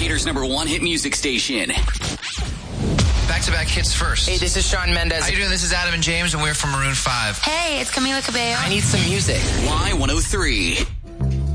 Decatur's #1 hit music station. Back-to-back hits first. Hey, this is Shawn Mendes. How you doing? This is Adam and James, and we're from Maroon 5. Hey, it's Camila Cabello. I need some music. Y103.